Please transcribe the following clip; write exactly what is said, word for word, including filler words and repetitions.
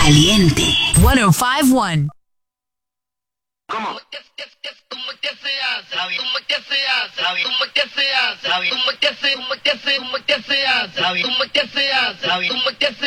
Caliente. ciento cinco punto uno. ¿Cómo? ¿Cómo que se hace? ¿Cómo que se hace? ¿Cómo que se hace? ¿Cómo que se, cómo que se, cómo que se hace? ¿Cómo que se hace? ¿Cómo que se